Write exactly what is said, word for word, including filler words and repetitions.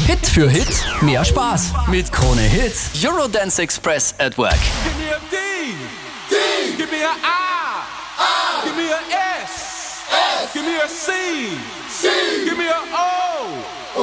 Hit für Hit, mehr Spaß mit Krone Hits, Eurodance Express at Work. Give me a D. D. Give me a I. I. Give me a S. S. Give me a C. C. Give me a O.